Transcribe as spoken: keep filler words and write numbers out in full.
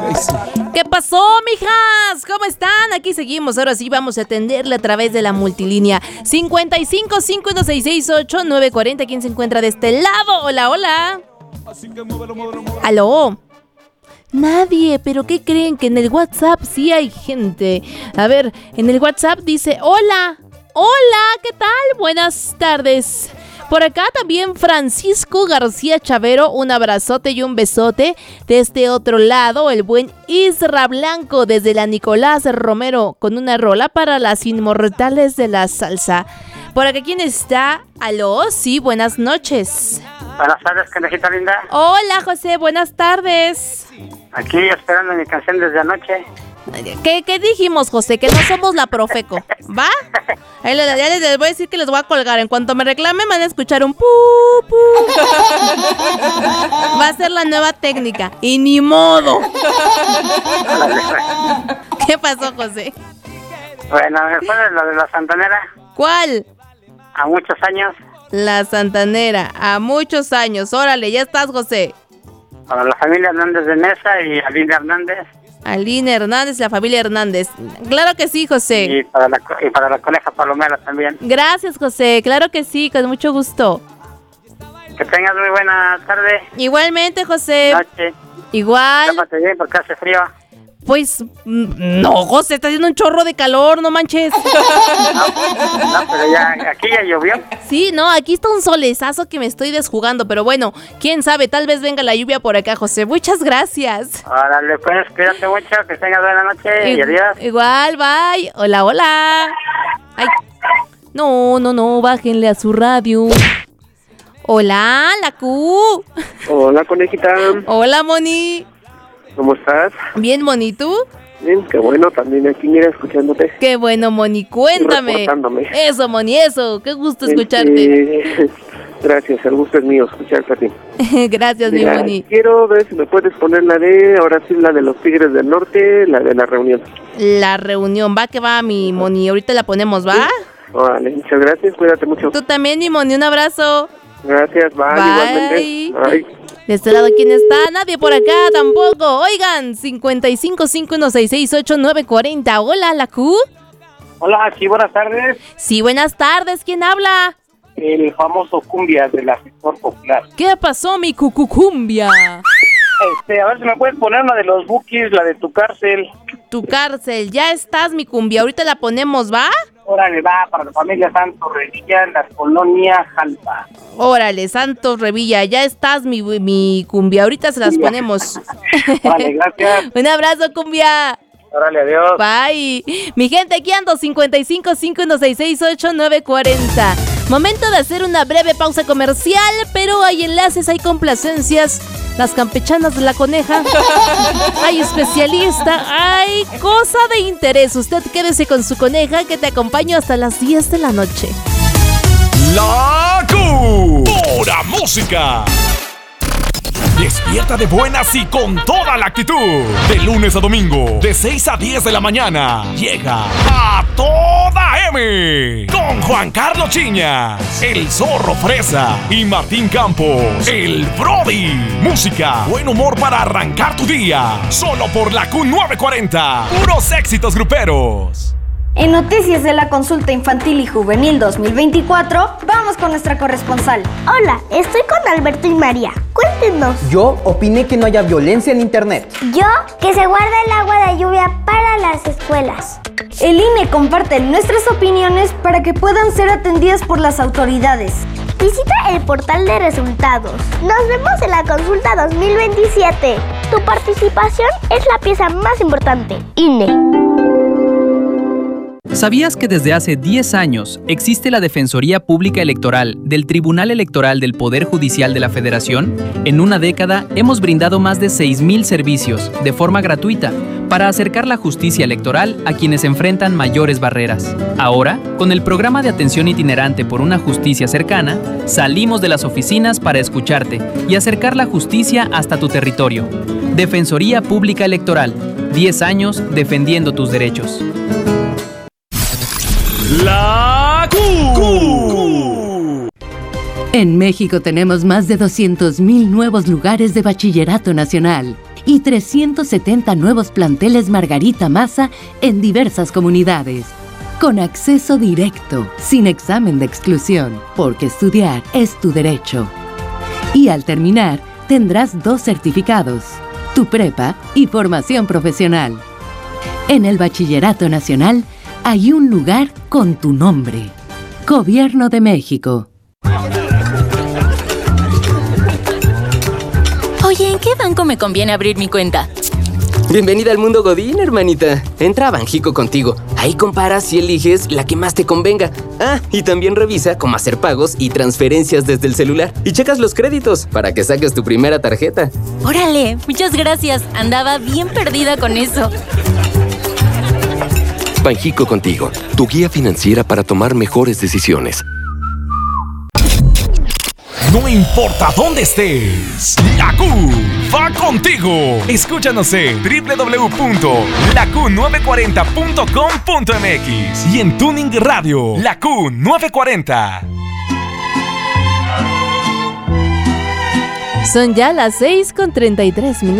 Ay, sí. ¿Qué pasó, mijas? ¿Cómo están? Aquí seguimos. Ahora sí vamos a atenderle a través de la multilínea cincuenta y cinco, cincuenta y seis, sesenta y ocho, novecientos cuarenta. ¿Quién se encuentra de este lado? Hola, hola. ¿Aló? Nadie, pero ¿qué creen? Que en el WhatsApp sí hay gente. A ver, en el WhatsApp dice: hola, hola, ¿qué tal? Buenas tardes. Por acá también Francisco García Chavero, un abrazote y un besote. De este otro lado, el buen Isra Blanco desde la Nicolás Romero con una rola para las inmortales de la salsa. Por acá, ¿quién está? ¿Aló? Sí, buenas noches. Buenas tardes, conejita linda. Hola, José, buenas tardes. Aquí esperando mi canción desde anoche. ¿Qué, qué dijimos, José? Que no somos la Profeco, ¿va? Ahí les, ya les, les voy a decir que les voy a colgar. En cuanto me reclamen van a escuchar un pu, pu. Va a ser la nueva técnica. Y ni modo. ¿Qué pasó, José? Bueno, después de lo de la Santanera. ¿Cuál? A muchos años. La Santanera, a muchos años. Órale, ya estás, José. Para la familia Hernández de Mesa y Aline Hernández. Aline Hernández, la familia Hernández. Claro que sí, José. Y para la, y para la coneja Palomera también. Gracias, José. Claro que sí, con mucho gusto. Que tengas muy buena tarde. Igualmente, José. Noche. Igual. Tápate bien porque hace frío. Pues, no, José, está haciendo un chorro de calor, no manches. No, no, pero ya, aquí ya llovió. Sí, no, aquí está un solezazo que me estoy desjugando, pero bueno, quién sabe, tal vez venga la lluvia por acá, José. Muchas gracias. Órale, pues, cuídate mucho, que tengas buena noche y, y adiós. Igual, bye. Hola, hola. Ay, no, no, no, bájenle a su radio. Hola, la Q. Hola, conejita. Hola, Moni. ¿Cómo estás? Bien, Moni, ¿tú? Bien, qué bueno, también aquí, mira, escuchándote. Qué bueno, Moni, cuéntame. Eso, Moni, eso, qué gusto escucharte. Este, gracias, el gusto es mío, escucharte a ti. Gracias, mira, mi Moni. Quiero ver si me puedes poner la de, ahora sí, la de los Tigres del Norte, la de la reunión. La reunión, va que va, mi Moni, ahorita la ponemos, ¿va? Sí. Vale, muchas gracias, cuídate mucho. Tú también, mi Moni, un abrazo. Gracias, bye, bye. Igualmente. Bye. De este lado, ¿quién está? Nadie por acá tampoco. Oigan, cincuenta y cinco, cincuenta y seis, sesenta y ocho, novecientos cuarenta. Hola, la Q. Hola, sí, buenas tardes. Sí, buenas tardes. ¿Quién habla? El famoso Cumbia de la sector popular. ¿Qué pasó, mi cucucumbia? Este, a ver si me puedes poner una de los Bukis, la de Tu Cárcel. Tu Cárcel, ya estás, mi cumbia. Ahorita la ponemos, ¿va? Órale, va, para la familia Santos Revilla, en la colonia Jalpa. Órale, Santos Revilla, ya estás, mi, mi cumbia. Ahorita se las cumbia. Ponemos. Vale, gracias. Un abrazo, cumbia. Órale, adiós. Bye. Mi gente, aquí ando, cincuenta y cinco, cincuenta y seis, sesenta y ocho, novecientos cuarenta. Momento de hacer una breve pausa comercial, pero hay enlaces, hay complacencias. Las campechanas de la coneja. Hay especialista, hay cosa de interés. Usted quédese con su coneja que te acompaño hasta las diez de la noche. La Q. Pura música. Despierta de buenas y con toda la actitud. De lunes a domingo, de seis a diez de la mañana, llega A Toda M. Con Juan Carlos Chiñas, el Zorro Fresa y Martín Campos, el Brody. Música, buen humor para arrancar tu día. Solo por la Q novecientos cuarenta. Puros éxitos gruperos. En Noticias de la Consulta Infantil y Juvenil dos mil veinticuatro, vamos con nuestra corresponsal. Hola, estoy con Alberto y María. Cuéntenos. Yo opiné que no haya violencia en internet. Yo, que se guarda el agua de lluvia para las escuelas. El I N E comparte nuestras opiniones para que puedan ser atendidas por las autoridades. Visita el portal de resultados. Nos vemos en la consulta dos mil veintisiete. Tu participación es la pieza más importante. I N E. ¿Sabías que desde hace diez años existe la Defensoría Pública Electoral del Tribunal Electoral del Poder Judicial de la Federación? En una década hemos brindado más de seis mil servicios de forma gratuita para acercar la justicia electoral a quienes enfrentan mayores barreras. Ahora, con el programa de atención itinerante por una justicia cercana, salimos de las oficinas para escucharte y acercar la justicia hasta tu territorio. Defensoría Pública Electoral, diez años defendiendo tus derechos. La Q. En México tenemos más de doscientos mil nuevos lugares de bachillerato nacional y trescientos setenta nuevos planteles Margarita Massa en diversas comunidades. Con acceso directo, sin examen de exclusión, porque estudiar es tu derecho. Y al terminar, tendrás dos certificados, tu prepa y formación profesional. En el Bachillerato Nacional hay un lugar con tu nombre. Gobierno de México. Oye, ¿en qué banco me conviene abrir mi cuenta? Bienvenida al mundo Godín, hermanita. Entra a Banjico Contigo. Ahí comparas y eliges la que más te convenga. Ah, y también revisa cómo hacer pagos y transferencias desde el celular. Y checas los créditos para que saques tu primera tarjeta. ¡Órale! Muchas gracias. Andaba bien perdida con eso. Banjico Contigo, tu guía financiera para tomar mejores decisiones. No importa dónde estés, la Q va contigo. Escúchanos en doble u doble u doble u punto la q nueve cuarenta punto com punto m x y en Tuning Radio, La Q nueve cuarenta. Son ya las seis con treinta y tres minutos.